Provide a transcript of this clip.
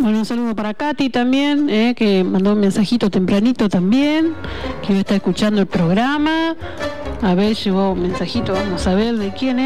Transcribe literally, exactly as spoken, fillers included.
Bueno, un saludo para Katy también, eh, que mandó un mensajito tempranito también, que iba a estar escuchando el programa. A ver, llegó un mensajito, vamos a ver de quién es.